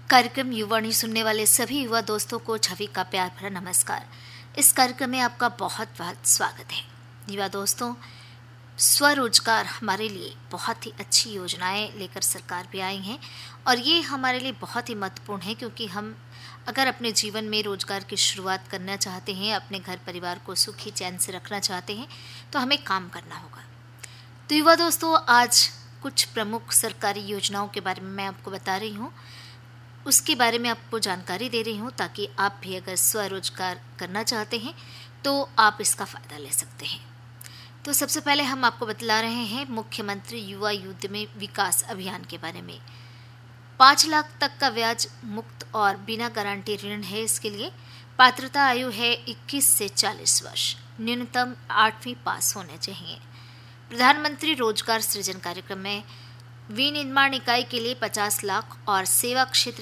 कार्यक्रम युवाणी सुनने वाले सभी युवा दोस्तों को छवि का प्यार भरा नमस्कार। इस कार्यक्रम में आपका बहुत बहुत स्वागत है। युवा दोस्तों, स्वरोजगार हमारे लिए बहुत ही अच्छी योजनाएं लेकर सरकार भी आई हैं और ये हमारे लिए बहुत ही महत्वपूर्ण है, क्योंकि हम अगर अपने जीवन में रोजगार की शुरुआत करना चाहते हैं, अपने घर परिवार को सुखी चैन से रखना चाहते हैं, तो हमें काम करना होगा। तो युवा दोस्तों, आज कुछ प्रमुख सरकारी योजनाओं के बारे में मैं आपको बता रही हूँ, उसके बारे में आपको जानकारी दे रही हूँ, ताकि आप भी अगर स्वरोजगार करना चाहते हैं तो आप इसका फ़ायदा ले सकते हैं। तो सबसे पहले हम आपको बतला रहे हैं मुख्यमंत्री युवा उद्यमी विकास अभियान के बारे में। 5 लाख तक का ब्याज मुक्त और बिना गारंटी ऋण है। इसके लिए पात्रता आयु है 21 से 40 वर्ष, न्यूनतम 8वीं पास होने चाहिए। प्रधानमंत्री रोजगार सृजन कार्यक्रम में विनिर्माण इकाई के लिए 50 लाख और सेवा क्षेत्र